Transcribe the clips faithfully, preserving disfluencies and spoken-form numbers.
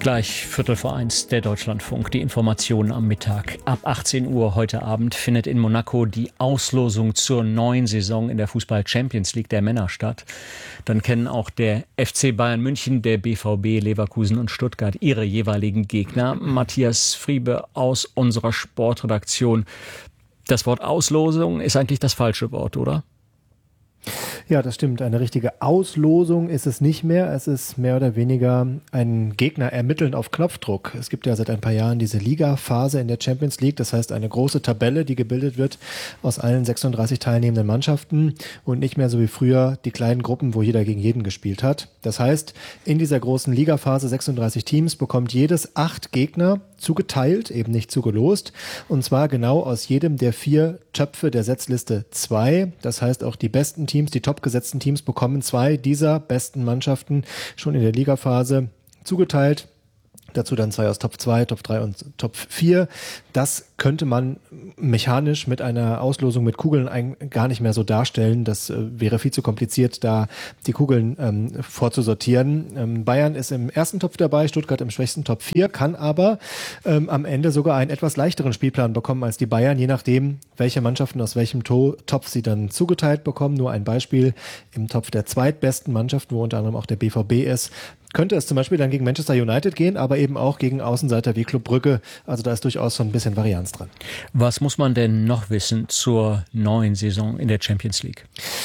Gleich Viertel vor eins, der Deutschlandfunk, die Informationen am Mittag. Ab achtzehn Uhr heute Abend findet in Monaco die Auslosung zur neuen Saison in der Fußball-Champions League der Männer statt. Dann kennen auch der F C Bayern München, der B V B, Leverkusen und Stuttgart ihre jeweiligen Gegner. Matthias Friebe aus unserer Sportredaktion. Das Wort Auslosung ist eigentlich das falsche Wort, oder? Ja, das stimmt. Eine richtige Auslosung ist es nicht mehr. Es ist mehr oder weniger ein Gegner ermitteln auf Knopfdruck. Es gibt ja seit ein paar Jahren diese Liga-Phase in der Champions League. Das heißt, eine große Tabelle, die gebildet wird aus allen sechsunddreißig teilnehmenden Mannschaften und nicht mehr so wie früher die kleinen Gruppen, wo jeder gegen jeden gespielt hat. Das heißt, in dieser großen Liga-Phase, sechsunddreißig Teams, bekommt jedes acht Gegner zugeteilt, eben nicht zugelost. Und zwar genau aus jedem der vier Töpfe der Setzliste zwei. Das heißt, auch die besten Teams, die topgesetzten Teams bekommen zwei dieser besten Mannschaften schon in der Ligaphase zugeteilt. Dazu dann zwei aus Top zwei, Top drei und Top vier. Das könnte man mechanisch mit einer Auslosung mit Kugeln ein, gar nicht mehr so darstellen. Das äh, wäre viel zu kompliziert, da die Kugeln ähm, vorzusortieren. Ähm, Bayern ist im ersten Topf dabei, Stuttgart im schwächsten Top vier, kann aber ähm, am Ende sogar einen etwas leichteren Spielplan bekommen als die Bayern, je nachdem, welche Mannschaften aus welchem to- Topf sie dann zugeteilt bekommen. Nur ein Beispiel: im Topf der zweitbesten Mannschaften, wo unter anderem auch der B V B ist, könnte es zum Beispiel dann gegen Manchester United gehen, aber eben auch gegen Außenseiter wie Club Brügge. Also da ist durchaus so ein bisschen Varianz drin. Was muss man denn noch wissen zur neuen Saison in der Champions League?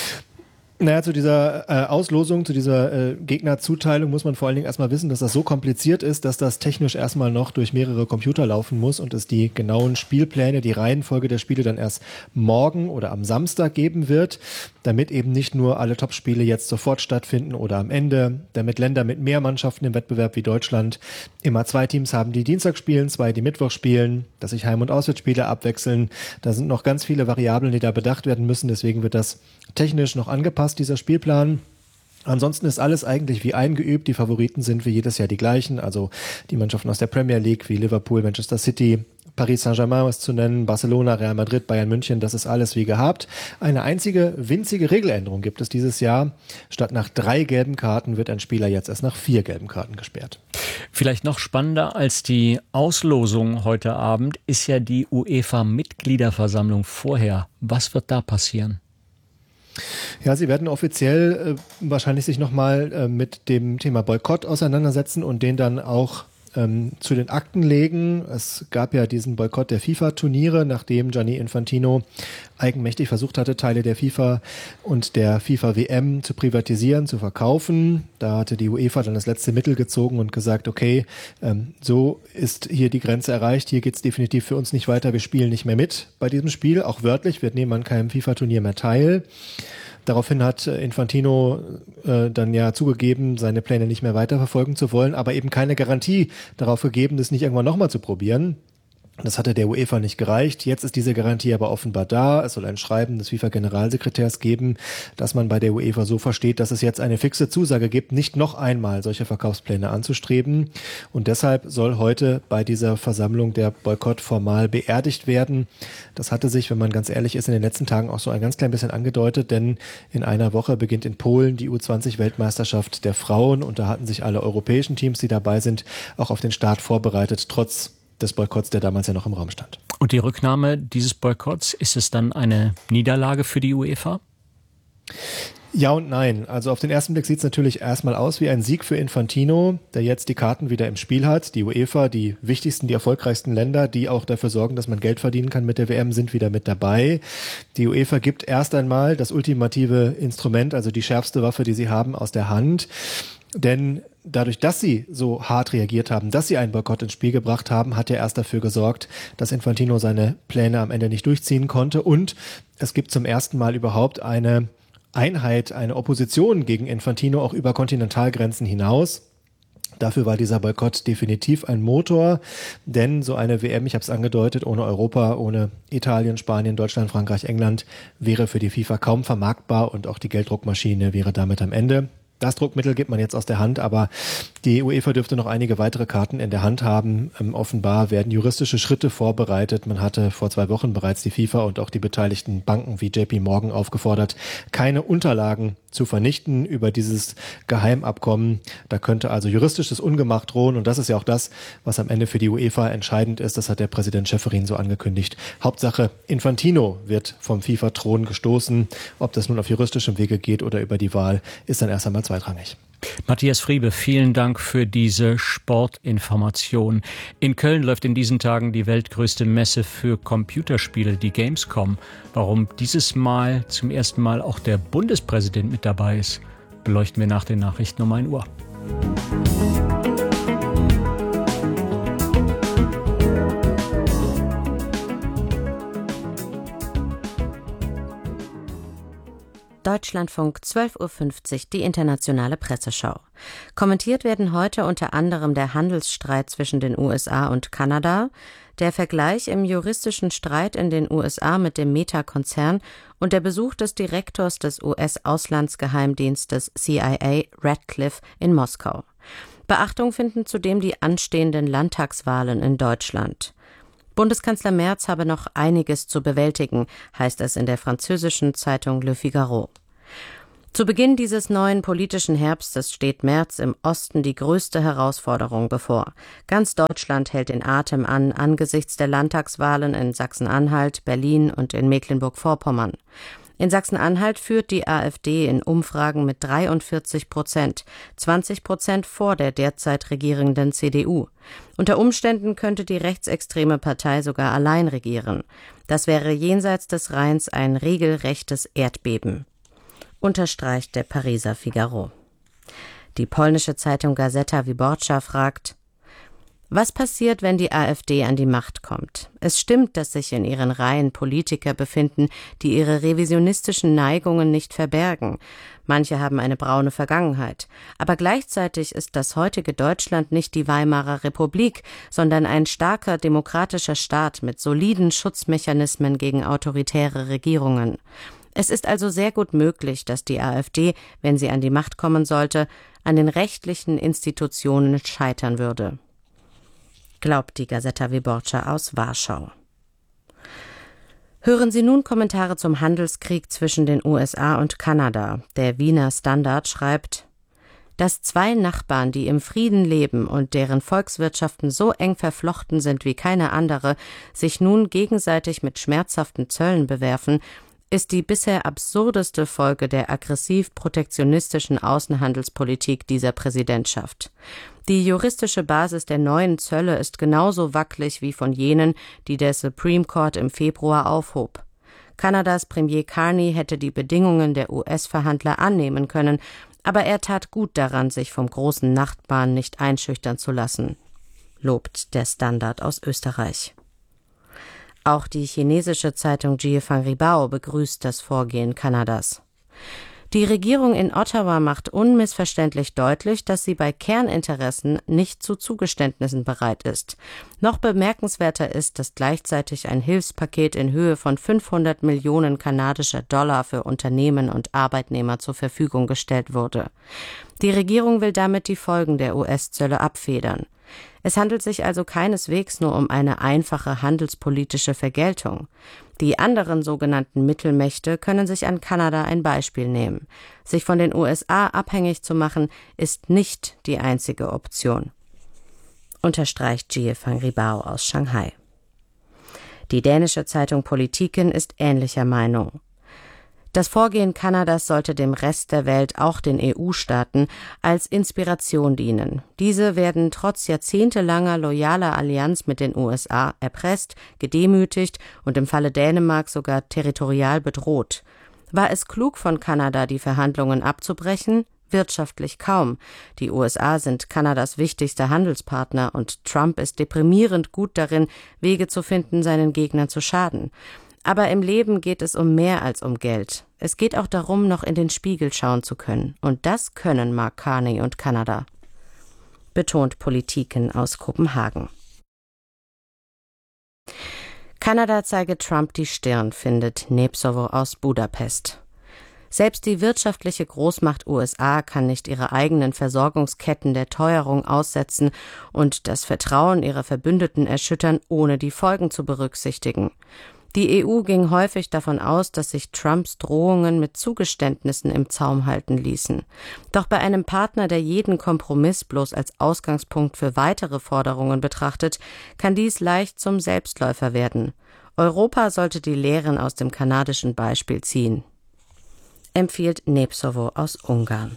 Naja, zu dieser äh, Auslosung, zu dieser äh, Gegnerzuteilung muss man vor allen Dingen erstmal wissen, dass das so kompliziert ist, dass das technisch erstmal noch durch mehrere Computer laufen muss und es die genauen Spielpläne, die Reihenfolge der Spiele dann erst morgen oder am Samstag geben wird, damit eben nicht nur alle Topspiele jetzt sofort stattfinden oder am Ende, damit Länder mit mehr Mannschaften im Wettbewerb wie Deutschland immer zwei Teams haben, die Dienstag spielen, zwei, die Mittwoch spielen, dass sich Heim- und Auswärtsspiele abwechseln. Da sind noch ganz viele Variablen, die da bedacht werden müssen, deswegen wird das technisch noch angepasst, dieser Spielplan. Ansonsten ist alles eigentlich wie eingeübt. Die Favoriten sind wie jedes Jahr die gleichen. Also die Mannschaften aus der Premier League wie Liverpool, Manchester City, Paris Saint-Germain ist zu nennen, Barcelona, Real Madrid, Bayern München. Das ist alles wie gehabt. Eine einzige winzige Regeländerung gibt es dieses Jahr. Statt nach drei gelben Karten wird ein Spieler jetzt erst nach vier gelben Karten gesperrt. Vielleicht noch spannender als die Auslosung heute Abend ist ja die UEFA-Mitgliederversammlung vorher. Was wird da passieren? Ja, sie werden offiziell äh, wahrscheinlich sich nochmal äh, mit dem Thema Boykott auseinandersetzen und den dann auch ähm, zu den Akten legen. Es gab ja diesen Boykott der FIFA-Turniere, nachdem Gianni Infantino eigenmächtig versucht hatte, Teile der FIFA und der FIFA-W M zu privatisieren, zu verkaufen. Da hatte die UEFA dann das letzte Mittel gezogen und gesagt, okay, ähm, so ist hier die Grenze erreicht, hier geht's definitiv für uns nicht weiter, wir spielen nicht mehr mit bei diesem Spiel, auch wörtlich, wir nehmen an keinem FIFA-Turnier mehr teil. Daraufhin hat Infantino äh, dann ja zugegeben, seine Pläne nicht mehr weiterverfolgen zu wollen, aber eben keine Garantie darauf gegeben, das nicht irgendwann nochmal zu probieren. Das hatte der UEFA nicht gereicht. Jetzt ist diese Garantie aber offenbar da. Es soll ein Schreiben des FIFA-Generalsekretärs geben, dass man bei der UEFA so versteht, dass es jetzt eine fixe Zusage gibt, nicht noch einmal solche Verkaufspläne anzustreben. Und deshalb soll heute bei dieser Versammlung der Boykott formal beerdigt werden. Das hatte sich, wenn man ganz ehrlich ist, in den letzten Tagen auch so ein ganz klein bisschen angedeutet, denn in einer Woche beginnt in Polen die U zwanzig Weltmeisterschaft der Frauen und da hatten sich alle europäischen Teams, die dabei sind, auch auf den Start vorbereitet, trotz des Boykotts, der damals ja noch im Raum stand. Und die Rücknahme dieses Boykotts, ist es dann eine Niederlage für die UEFA? Ja und nein. Also auf den ersten Blick sieht es natürlich erstmal aus wie ein Sieg für Infantino, der jetzt die Karten wieder im Spiel hat. Die UEFA, die wichtigsten, die erfolgreichsten Länder, die auch dafür sorgen, dass man Geld verdienen kann mit der W M, sind wieder mit dabei. Die UEFA gibt erst einmal das ultimative Instrument, also die schärfste Waffe, die sie haben, aus der Hand. Denn dadurch, dass sie so hart reagiert haben, dass sie einen Boykott ins Spiel gebracht haben, hat er erst dafür gesorgt, dass Infantino seine Pläne am Ende nicht durchziehen konnte. Und es gibt zum ersten Mal überhaupt eine Einheit, eine Opposition gegen Infantino auch über Kontinentalgrenzen hinaus. Dafür war dieser Boykott definitiv ein Motor, denn so eine W M, ich habe es angedeutet, ohne Europa, ohne Italien, Spanien, Deutschland, Frankreich, England, wäre für die FIFA kaum vermarktbar und auch die Gelddruckmaschine wäre damit am Ende. Das Druckmittel gibt man jetzt aus der Hand, aber Die UEFA dürfte noch einige weitere Karten in der Hand haben. Ähm, offenbar werden juristische Schritte vorbereitet. Man hatte vor zwei Wochen bereits die FIFA und auch die beteiligten Banken wie J P Morgan aufgefordert, keine Unterlagen zu vernichten über dieses Geheimabkommen. Da könnte also juristisches Ungemach drohen. Und das ist ja auch das, was am Ende für die UEFA entscheidend ist. Das hat der Präsident Ceferin so angekündigt. Hauptsache, Infantino wird vom FIFA-Thron gestoßen. Ob das nun auf juristischem Wege geht oder über die Wahl, ist dann erst einmal zweitrangig. Matthias Friebe, vielen Dank für diese Sportinformation. In Köln läuft in diesen Tagen die weltgrößte Messe für Computerspiele, die Gamescom. Warum dieses Mal zum ersten Mal auch der Bundespräsident mit dabei ist, beleuchten wir nach den Nachrichten um ein Uhr. Deutschlandfunk zwölf Uhr fünfzig, die internationale Presseschau. Kommentiert werden heute unter anderem der Handelsstreit zwischen den U S A und Kanada, der Vergleich im juristischen Streit in den U S A mit dem Meta-Konzern und der Besuch des Direktors des U S-Auslandsgeheimdienstes C I A Radcliffe in Moskau. Beachtung finden zudem die anstehenden Landtagswahlen in Deutschland. Bundeskanzler Merz habe noch einiges zu bewältigen, heißt es in der französischen Zeitung Le Figaro. Zu Beginn dieses neuen politischen Herbstes steht Merz im Osten die größte Herausforderung bevor. Ganz Deutschland hält den Atem an angesichts der Landtagswahlen in Sachsen-Anhalt, Berlin und in Mecklenburg-Vorpommern. In Sachsen-Anhalt führt die AfD in Umfragen mit dreiundvierzig Prozent, zwanzig Prozent vor der derzeit regierenden C D U. Unter Umständen könnte die rechtsextreme Partei sogar allein regieren. Das wäre jenseits des Rheins ein regelrechtes Erdbeben, unterstreicht der Pariser Figaro. Die polnische Zeitung Gazeta Wyborcza fragt: Was passiert, wenn die AfD an die Macht kommt? Es stimmt, dass sich in ihren Reihen Politiker befinden, die ihre revisionistischen Neigungen nicht verbergen. Manche haben eine braune Vergangenheit. Aber gleichzeitig ist das heutige Deutschland nicht die Weimarer Republik, sondern ein starker demokratischer Staat mit soliden Schutzmechanismen gegen autoritäre Regierungen. Es ist also sehr gut möglich, dass die AfD, wenn sie an die Macht kommen sollte, an den rechtlichen Institutionen scheitern würde, glaubt die Gazeta Wyborcza aus Warschau. Hören Sie nun Kommentare zum Handelskrieg zwischen den U S A und Kanada. Der Wiener Standard schreibt: Dass zwei Nachbarn, die im Frieden leben und deren Volkswirtschaften so eng verflochten sind wie keine andere, sich nun gegenseitig mit schmerzhaften Zöllen bewerfen, ist die bisher absurdeste Folge der aggressiv-protektionistischen Außenhandelspolitik dieser Präsidentschaft. Die juristische Basis der neuen Zölle ist genauso wackelig wie von jenen, die der Supreme Court im Februar aufhob. Kanadas Premier Carney hätte die Bedingungen der U S-Verhandler annehmen können, aber er tat gut daran, sich vom großen Nachbarn nicht einschüchtern zu lassen, lobt der Standard aus Österreich. Auch die chinesische Zeitung Jiefang-Ribao begrüßt das Vorgehen Kanadas. Die Regierung in Ottawa macht unmissverständlich deutlich, dass sie bei Kerninteressen nicht zu Zugeständnissen bereit ist. Noch bemerkenswerter ist, dass gleichzeitig ein Hilfspaket in Höhe von fünfhundert Millionen kanadischer Dollar für Unternehmen und Arbeitnehmer zur Verfügung gestellt wurde. Die Regierung will damit die Folgen der U S-Zölle abfedern. Es handelt sich also keineswegs nur um eine einfache handelspolitische Vergeltung. Die anderen sogenannten Mittelmächte können sich an Kanada ein Beispiel nehmen. Sich von den U S A abhängig zu machen, ist nicht die einzige Option, unterstreicht Jiefang-Ribao aus Shanghai. Die dänische Zeitung Politiken ist ähnlicher Meinung. Das Vorgehen Kanadas sollte dem Rest der Welt, auch den E U-Staaten, als Inspiration dienen. Diese werden trotz jahrzehntelanger loyaler Allianz mit den U S A erpresst, gedemütigt und im Falle Dänemark sogar territorial bedroht. War es klug von Kanada, die Verhandlungen abzubrechen? Wirtschaftlich kaum. Die U S A sind Kanadas wichtigster Handelspartner und Trump ist deprimierend gut darin, Wege zu finden, seinen Gegnern zu schaden. Aber im Leben geht es um mehr als um Geld. Es geht auch darum, noch in den Spiegel schauen zu können. Und das können Mark Carney und Kanada, betont Politiken aus Kopenhagen. Kanada zeige Trump die Stirn, findet Nepsovo aus Budapest. Selbst die wirtschaftliche Großmacht U S A kann nicht ihre eigenen Versorgungsketten der Teuerung aussetzen und das Vertrauen ihrer Verbündeten erschüttern, ohne die Folgen zu berücksichtigen. Die E U ging häufig davon aus, dass sich Trumps Drohungen mit Zugeständnissen im Zaum halten ließen. Doch bei einem Partner, der jeden Kompromiss bloß als Ausgangspunkt für weitere Forderungen betrachtet, kann dies leicht zum Selbstläufer werden. Europa sollte die Lehren aus dem kanadischen Beispiel ziehen, empfiehlt Népszava aus Ungarn.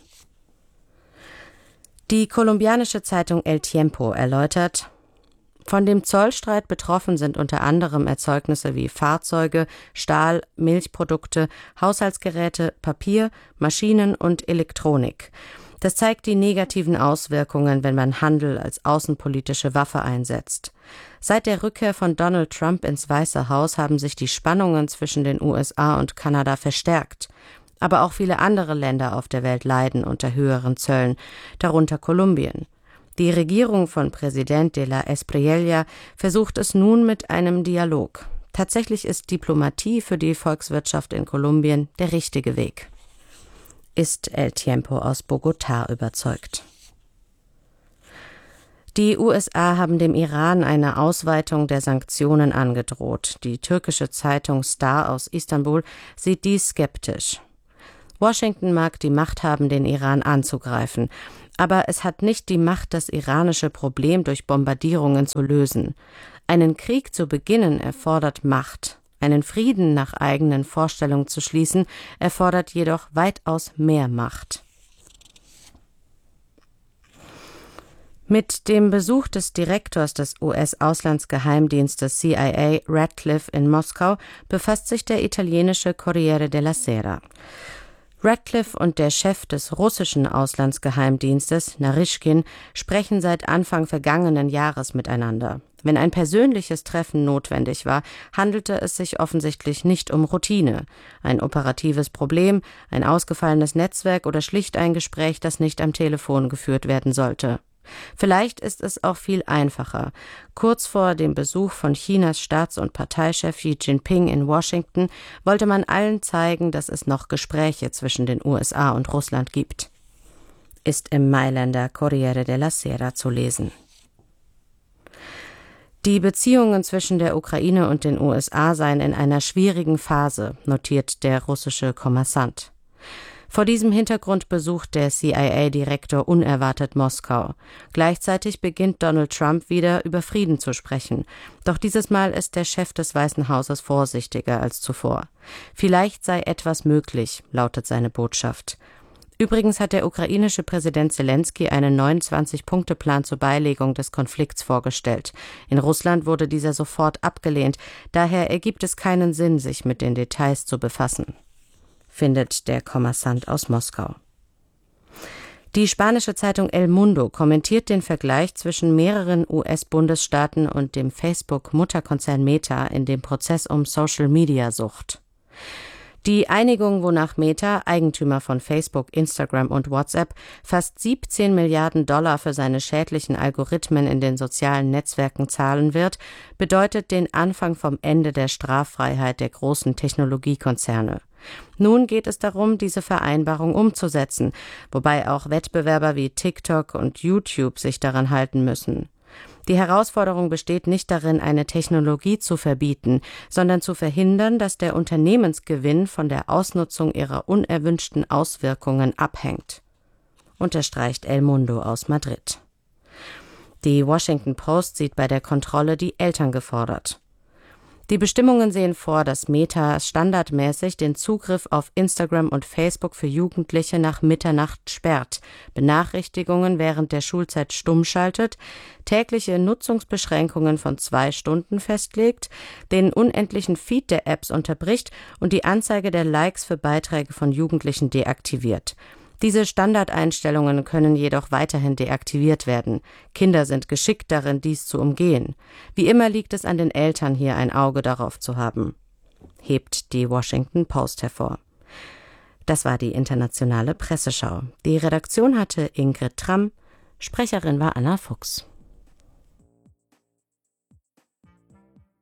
Die kolumbianische Zeitung El Tiempo erläutert: Von dem Zollstreit betroffen sind unter anderem Erzeugnisse wie Fahrzeuge, Stahl, Milchprodukte, Haushaltsgeräte, Papier, Maschinen und Elektronik. Das zeigt die negativen Auswirkungen, wenn man Handel als außenpolitische Waffe einsetzt. Seit der Rückkehr von Donald Trump ins Weiße Haus haben sich die Spannungen zwischen den U S A und Kanada verstärkt. Aber auch viele andere Länder auf der Welt leiden unter höheren Zöllen, darunter Kolumbien. Die Regierung von Präsident de la Espriella versucht es nun mit einem Dialog. Tatsächlich ist Diplomatie für die Volkswirtschaft in Kolumbien der richtige Weg, ist El Tiempo aus Bogotá überzeugt. Die U S A haben dem Iran eine Ausweitung der Sanktionen angedroht. Die türkische Zeitung Star aus Istanbul sieht dies skeptisch. Washington mag die Macht haben, den Iran anzugreifen, aber es hat nicht die Macht, das iranische Problem durch Bombardierungen zu lösen. Einen Krieg zu beginnen erfordert Macht. Einen Frieden nach eigenen Vorstellungen zu schließen, erfordert jedoch weitaus mehr Macht. Mit dem Besuch des Direktors des U S-Auslandsgeheimdienstes C I A, Radcliffe, in Moskau befasst sich der italienische Corriere della Sera. Radcliffe und der Chef des russischen Auslandsgeheimdienstes, Naryschkin, sprechen seit Anfang vergangenen Jahres miteinander. Wenn ein persönliches Treffen notwendig war, handelte es sich offensichtlich nicht um Routine. Ein operatives Problem, ein ausgefallenes Netzwerk oder schlicht ein Gespräch, das nicht am Telefon geführt werden sollte. Vielleicht ist es auch viel einfacher. Kurz vor dem Besuch von Chinas Staats- und Parteichef Xi Jinping in Washington wollte man allen zeigen, dass es noch Gespräche zwischen den U S A und Russland gibt, ist im Mailänder Corriere della Sera zu lesen. Die Beziehungen zwischen der Ukraine und den U S A seien in einer schwierigen Phase, notiert der russische Kommersant. Vor diesem Hintergrund besucht der C I A-Direktor unerwartet Moskau. Gleichzeitig beginnt Donald Trump wieder über Frieden zu sprechen. Doch dieses Mal ist der Chef des Weißen Hauses vorsichtiger als zuvor. Vielleicht sei etwas möglich, lautet seine Botschaft. Übrigens hat der ukrainische Präsident Selenskyj einen neunundzwanzig-Punkte-Plan zur Beilegung des Konflikts vorgestellt. In Russland wurde dieser sofort abgelehnt. Daher ergibt es keinen Sinn, sich mit den Details zu befassen, findet der Kommersant aus Moskau. Die spanische Zeitung El Mundo kommentiert den Vergleich zwischen mehreren U S-Bundesstaaten und dem Facebook-Mutterkonzern Meta in dem Prozess um Social-Media-Sucht. Die Einigung, wonach Meta, Eigentümer von Facebook, Instagram und WhatsApp, fast siebzehn Milliarden Dollar für seine schädlichen Algorithmen in den sozialen Netzwerken zahlen wird, bedeutet den Anfang vom Ende der Straffreiheit der großen Technologiekonzerne. Nun geht es darum, diese Vereinbarung umzusetzen, wobei auch Wettbewerber wie TikTok und YouTube sich daran halten müssen. Die Herausforderung besteht nicht darin, eine Technologie zu verbieten, sondern zu verhindern, dass der Unternehmensgewinn von der Ausnutzung ihrer unerwünschten Auswirkungen abhängt, unterstreicht El Mundo aus Madrid. Die Washington Post sieht bei der Kontrolle die Eltern gefordert. Die Bestimmungen sehen vor, dass Meta standardmäßig den Zugriff auf Instagram und Facebook für Jugendliche nach Mitternacht sperrt, Benachrichtigungen während der Schulzeit stumm schaltet, tägliche Nutzungsbeschränkungen von zwei Stunden festlegt, den unendlichen Feed der Apps unterbricht und die Anzeige der Likes für Beiträge von Jugendlichen deaktiviert. Diese Standardeinstellungen können jedoch weiterhin deaktiviert werden. Kinder sind geschickt darin, dies zu umgehen. Wie immer liegt es an den Eltern, hier ein Auge darauf zu haben, hebt die Washington Post hervor. Das war die internationale Presseschau. Die Redaktion hatte Ingrid Tramm, Sprecherin war Anna Fuchs.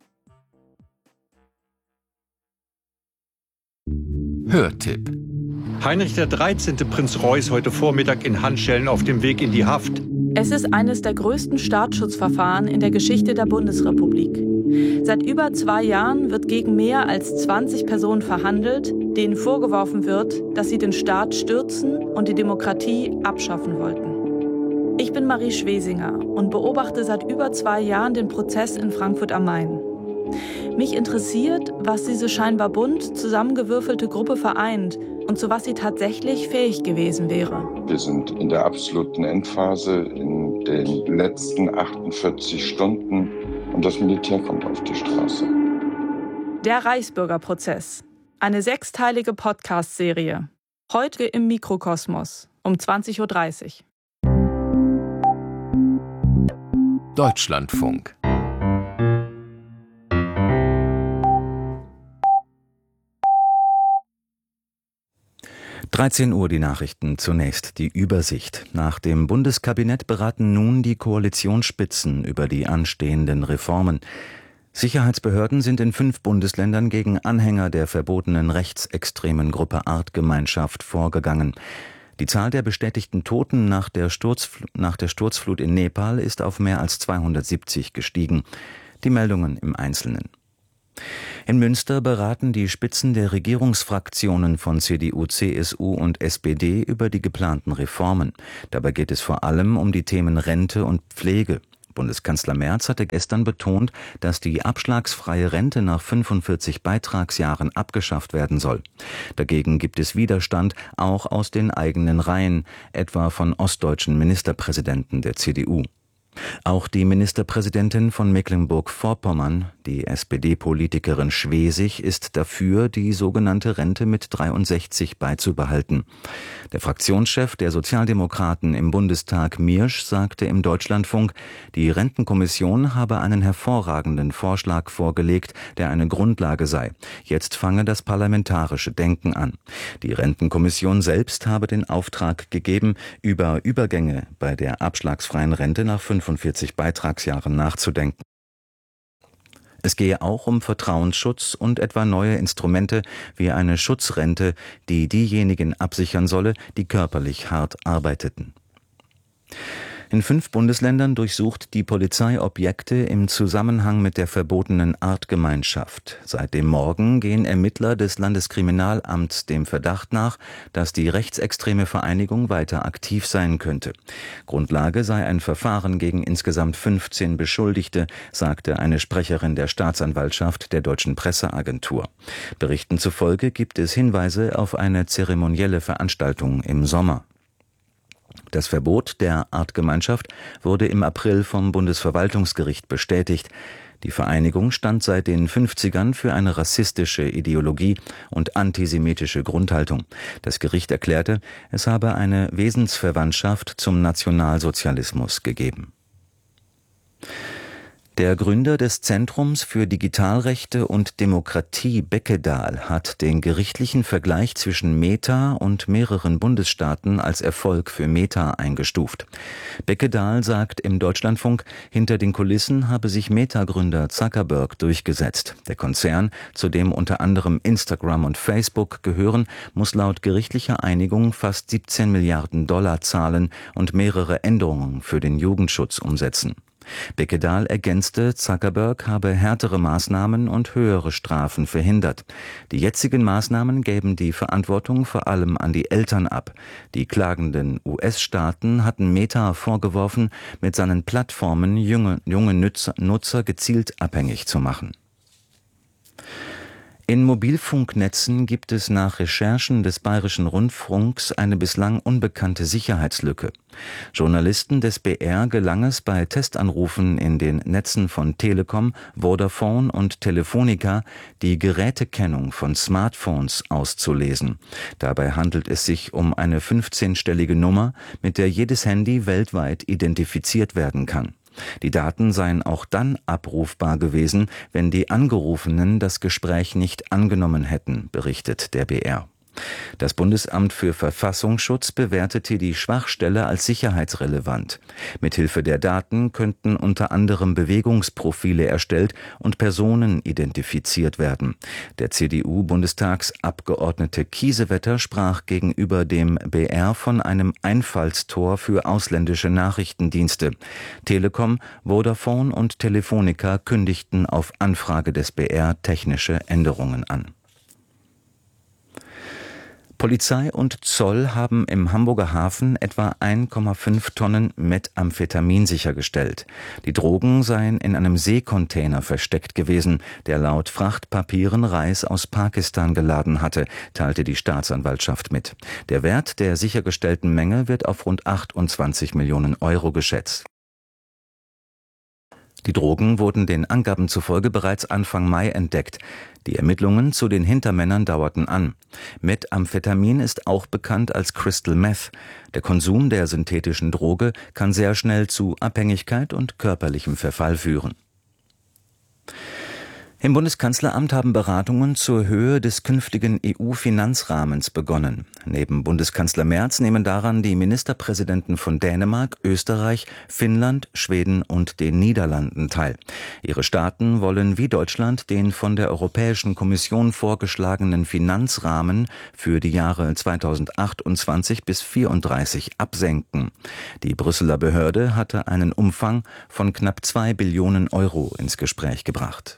Hörtipp. Heinrich der dreizehnte. Prinz Reuß heute Vormittag in Handschellen auf dem Weg in die Haft. Es ist eines der größten Staatsschutzverfahren in der Geschichte der Bundesrepublik. Seit über zwei Jahren wird gegen mehr als zwanzig Personen verhandelt, denen vorgeworfen wird, dass sie den Staat stürzen und die Demokratie abschaffen wollten. Ich bin Marie Schwesinger und beobachte seit über zwei Jahren den Prozess in Frankfurt am Main. Mich interessiert, was diese scheinbar bunt zusammengewürfelte Gruppe vereint und zu was sie tatsächlich fähig gewesen wäre. Wir sind in der absoluten Endphase, in den letzten achtundvierzig Stunden und das Militär kommt auf die Straße. Der Reichsbürgerprozess. Eine sechsteilige Podcast-Serie. Heute im Mikrokosmos um zwanzig Uhr dreißig. Deutschlandfunk. dreizehn Uhr die Nachrichten, zunächst die Übersicht. Nach dem Bundeskabinett beraten nun die Koalitionsspitzen über die anstehenden Reformen. Sicherheitsbehörden sind in fünf Bundesländern gegen Anhänger der verbotenen rechtsextremen Gruppe Artgemeinschaft vorgegangen. Die Zahl der bestätigten Toten nach der, Sturzfl- nach der Sturzflut in Nepal ist auf mehr als zweihundertsiebzig gestiegen. Die Meldungen im Einzelnen. In Münster beraten die Spitzen der Regierungsfraktionen von C D U, C S U und S P D über die geplanten Reformen. Dabei geht es vor allem um die Themen Rente und Pflege. Bundeskanzler Merz hatte gestern betont, dass die abschlagsfreie Rente nach fünfundvierzig Beitragsjahren abgeschafft werden soll. Dagegen gibt es Widerstand, auch aus den eigenen Reihen, etwa von ostdeutschen Ministerpräsidenten der C D U. Auch die Ministerpräsidentin von Mecklenburg-Vorpommern, die S P D-Politikerin Schwesig, ist dafür, die sogenannte Rente mit dreiundsechzig beizubehalten. Der Fraktionschef der Sozialdemokraten im Bundestag, Miersch, sagte im Deutschlandfunk, die Rentenkommission habe einen hervorragenden Vorschlag vorgelegt, der eine Grundlage sei. Jetzt fange das parlamentarische Denken an. Die Rentenkommission selbst habe den Auftrag gegeben, über Übergänge bei der abschlagsfreien Rente nach fünfundvierzig Beitragsjahren nachzudenken. Es gehe auch um Vertrauensschutz und etwa neue Instrumente wie eine Schutzrente, die diejenigen absichern solle, die körperlich hart arbeiteten. In fünf Bundesländern durchsucht die Polizei Objekte im Zusammenhang mit der verbotenen Artgemeinschaft. Seit dem Morgen gehen Ermittler des Landeskriminalamts dem Verdacht nach, dass die rechtsextreme Vereinigung weiter aktiv sein könnte. Grundlage sei ein Verfahren gegen insgesamt fünfzehn Beschuldigte, sagte eine Sprecherin der Staatsanwaltschaft der Deutschen Presseagentur. Berichten zufolge gibt es Hinweise auf eine zeremonielle Veranstaltung im Sommer. Das Verbot der Artgemeinschaft wurde im April vom Bundesverwaltungsgericht bestätigt. Die Vereinigung stand seit den fünfzigern für eine rassistische Ideologie und antisemitische Grundhaltung. Das Gericht erklärte, es habe eine Wesensverwandtschaft zum Nationalsozialismus gegeben. Der Gründer des Zentrums für Digitalrechte und Demokratie, Beckedahl, hat den gerichtlichen Vergleich zwischen Meta und mehreren Bundesstaaten als Erfolg für Meta eingestuft. Beckedahl sagt im Deutschlandfunk, hinter den Kulissen habe sich Meta-Gründer Zuckerberg durchgesetzt. Der Konzern, zu dem unter anderem Instagram und Facebook gehören, muss laut gerichtlicher Einigung fast siebzehn Milliarden Dollar zahlen und mehrere Änderungen für den Jugendschutz umsetzen. Beckedahl ergänzte, Zuckerberg habe härtere Maßnahmen und höhere Strafen verhindert. Die jetzigen Maßnahmen gäben die Verantwortung vor allem an die Eltern ab. Die klagenden U S-Staaten hatten Meta vorgeworfen, mit seinen Plattformen junge, junge Nutzer, Nutzer gezielt abhängig zu machen. In Mobilfunknetzen gibt es nach Recherchen des Bayerischen Rundfunks eine bislang unbekannte Sicherheitslücke. Journalisten des B R gelang es bei Testanrufen in den Netzen von Telekom, Vodafone und Telefonica, die Gerätekennung von Smartphones auszulesen. Dabei handelt es sich um eine fünfzehnstellige Nummer, mit der jedes Handy weltweit identifiziert werden kann. Die Daten seien auch dann abrufbar gewesen, wenn die Angerufenen das Gespräch nicht angenommen hätten, berichtet der B R. Das Bundesamt für Verfassungsschutz bewertete die Schwachstelle als sicherheitsrelevant. Mithilfe der Daten könnten unter anderem Bewegungsprofile erstellt und Personen identifiziert werden. Der C D U-Bundestagsabgeordnete Kiesewetter sprach gegenüber dem B R von einem Einfallstor für ausländische Nachrichtendienste. Telekom, Vodafone und Telefonica kündigten auf Anfrage des B R technische Änderungen an. Polizei und Zoll haben im Hamburger Hafen etwa ein Komma fünf Tonnen Methamphetamin sichergestellt. Die Drogen seien in einem Seekontainer versteckt gewesen, der laut Frachtpapieren Reis aus Pakistan geladen hatte, teilte die Staatsanwaltschaft mit. Der Wert der sichergestellten Menge wird auf rund achtundzwanzig Millionen Euro geschätzt. Die Drogen wurden den Angaben zufolge bereits Anfang Mai entdeckt. Die Ermittlungen zu den Hintermännern dauerten an. Methamphetamin ist auch bekannt als Crystal Meth. Der Konsum der synthetischen Droge kann sehr schnell zu Abhängigkeit und körperlichem Verfall führen. Im Bundeskanzleramt haben Beratungen zur Höhe des künftigen E U-Finanzrahmens begonnen. Neben Bundeskanzler Merz nehmen daran die Ministerpräsidenten von Dänemark, Österreich, Finnland, Schweden und den Niederlanden teil. Ihre Staaten wollen wie Deutschland den von der Europäischen Kommission vorgeschlagenen Finanzrahmen für die Jahre zweitausendachtundzwanzig bis zweitausendvierunddreißig absenken. Die Brüsseler Behörde hatte einen Umfang von knapp zwei Billionen Euro ins Gespräch gebracht.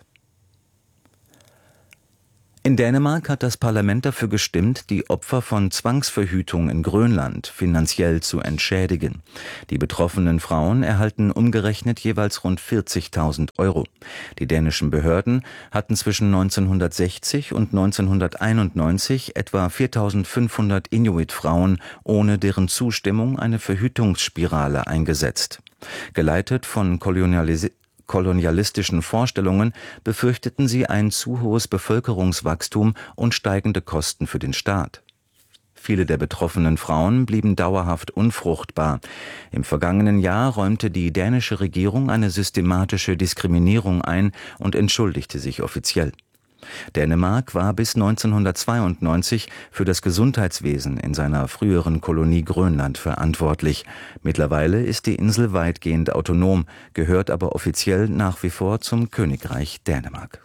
In Dänemark hat das Parlament dafür gestimmt, die Opfer von Zwangsverhütung in Grönland finanziell zu entschädigen. Die betroffenen Frauen erhalten umgerechnet jeweils rund vierzigtausend Euro. Die dänischen Behörden hatten zwischen neunzehnhundertsechzig und neunzehnhunderteinundneunzig etwa viertausendfünfhundert Inuit-Frauen ohne deren Zustimmung eine Verhütungsspirale eingesetzt. Geleitet von Kolonialis- kolonialistischen Vorstellungen befürchteten sie ein zu hohes Bevölkerungswachstum und steigende Kosten für den Staat. Viele der betroffenen Frauen blieben dauerhaft unfruchtbar. Im vergangenen Jahr räumte die dänische Regierung eine systematische Diskriminierung ein und entschuldigte sich offiziell. Dänemark war bis neunzehnhundertzweiundneunzig für das Gesundheitswesen in seiner früheren Kolonie Grönland verantwortlich. Mittlerweile ist die Insel weitgehend autonom, gehört aber offiziell nach wie vor zum Königreich Dänemark.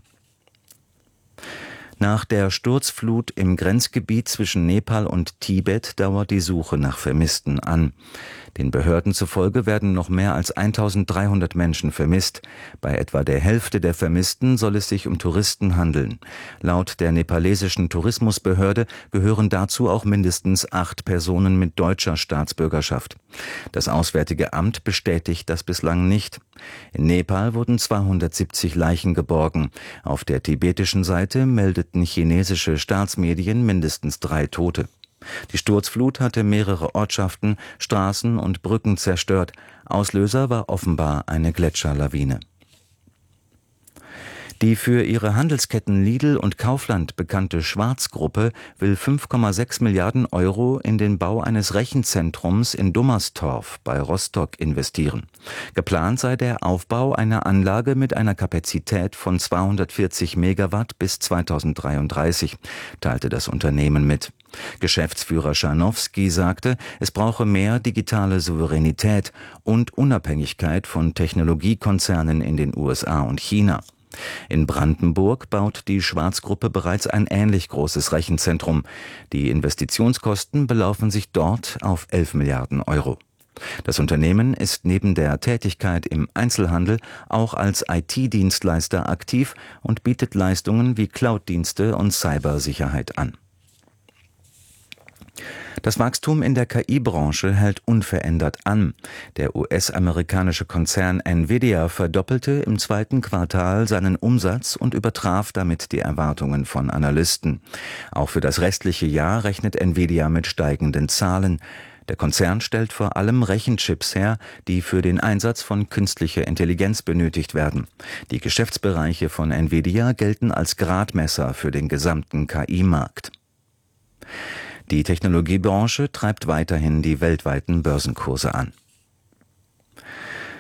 Nach der Sturzflut im Grenzgebiet zwischen Nepal und Tibet dauert die Suche nach Vermissten an. Den Behörden zufolge werden noch mehr als eintausenddreihundert Menschen vermisst. Bei etwa der Hälfte der Vermissten soll es sich um Touristen handeln. Laut der nepalesischen Tourismusbehörde gehören dazu auch mindestens acht Personen mit deutscher Staatsbürgerschaft. Das Auswärtige Amt bestätigt das bislang nicht. In Nepal wurden zweihundertsiebzig Leichen geborgen. Auf der tibetischen Seite meldeten chinesische Staatsmedien mindestens drei Tote. Die Sturzflut hatte mehrere Ortschaften, Straßen und Brücken zerstört. Auslöser war offenbar eine Gletscherlawine. Die für ihre Handelsketten Lidl und Kaufland bekannte Schwarz-Gruppe will fünf Komma sechs Milliarden Euro in den Bau eines Rechenzentrums in Dummerstorf bei Rostock investieren. Geplant sei der Aufbau einer Anlage mit einer Kapazität von zweihundertvierzig Megawatt bis zweitausenddreiunddreißig, teilte das Unternehmen mit. Geschäftsführer Scharnowski sagte, es brauche mehr digitale Souveränität und Unabhängigkeit von Technologiekonzernen in den U S A und China. In Brandenburg baut die Schwarz-Gruppe bereits ein ähnlich großes Rechenzentrum. Die Investitionskosten belaufen sich dort auf elf Milliarden Euro. Das Unternehmen ist neben der Tätigkeit im Einzelhandel auch als I T-Dienstleister aktiv und bietet Leistungen wie Cloud-Dienste und Cybersicherheit an. Das Wachstum in der K I-Branche hält unverändert an. Der U S-amerikanische Konzern Nvidia verdoppelte im zweiten Quartal seinen Umsatz und übertraf damit die Erwartungen von Analysten. Auch für das restliche Jahr rechnet Nvidia mit steigenden Zahlen. Der Konzern stellt vor allem Rechenchips her, die für den Einsatz von künstlicher Intelligenz benötigt werden. Die Geschäftsbereiche von Nvidia gelten als Gradmesser für den gesamten K I-Markt. Die Technologiebranche treibt weiterhin die weltweiten Börsenkurse an.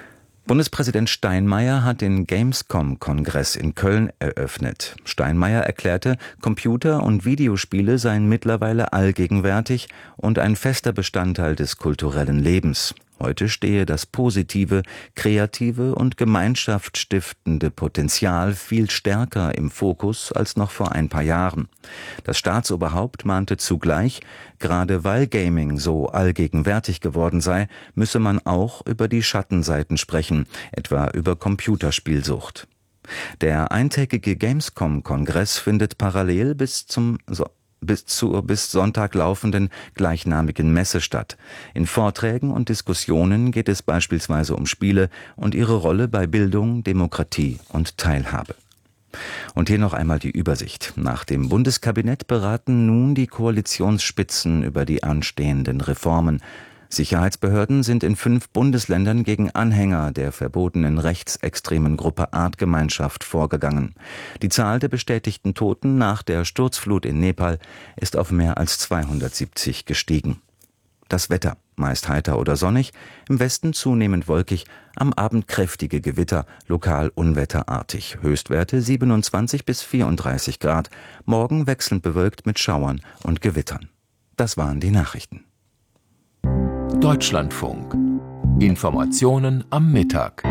Bundespräsident Steinmeier hat den Gamescom-Kongress in Köln eröffnet. Steinmeier erklärte, Computer- und Videospiele seien mittlerweile allgegenwärtig und ein fester Bestandteil des kulturellen Lebens. Heute stehe das positive, kreative und gemeinschaftsstiftende Potenzial viel stärker im Fokus als noch vor ein paar Jahren. Das Staatsoberhaupt mahnte zugleich, gerade weil Gaming so allgegenwärtig geworden sei, müsse man auch über die Schattenseiten sprechen, etwa über Computerspielsucht. Der eintägige Gamescom-Kongress findet parallel bis zum so bis zur bis Sonntag laufenden gleichnamigen Messe statt. In Vorträgen und Diskussionen geht es beispielsweise um Spiele und ihre Rolle bei Bildung, Demokratie und Teilhabe. Und hier noch einmal die Übersicht. Nach dem Bundeskabinett beraten nun die Koalitionsspitzen über die anstehenden Reformen. Sicherheitsbehörden sind in fünf Bundesländern gegen Anhänger der verbotenen rechtsextremen Gruppe Artgemeinschaft vorgegangen. Die Zahl der bestätigten Toten nach der Sturzflut in Nepal ist auf mehr als zweihundertsiebzig gestiegen. Das Wetter, meist heiter oder sonnig, im Westen zunehmend wolkig, am Abend kräftige Gewitter, lokal unwetterartig, Höchstwerte siebenundzwanzig bis vierunddreißig Grad, morgen wechselnd bewölkt mit Schauern und Gewittern. Das waren die Nachrichten. Deutschlandfunk. Informationen am Mittag.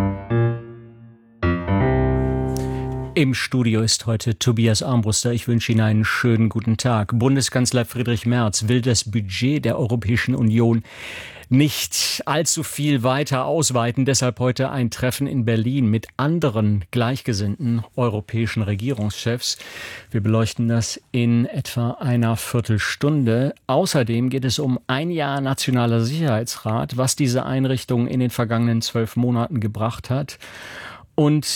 Im Studio ist heute Tobias Armbruster. Ich wünsche Ihnen einen schönen guten Tag. Bundeskanzler Friedrich Merz will das Budget der Europäischen Union nicht allzu viel weiter ausweiten. Deshalb heute ein Treffen in Berlin mit anderen gleichgesinnten europäischen Regierungschefs. Wir beleuchten das in etwa einer Viertelstunde. Außerdem geht es um ein Jahr Nationaler Sicherheitsrat, was diese Einrichtung in den vergangenen zwölf Monaten gebracht hat. Und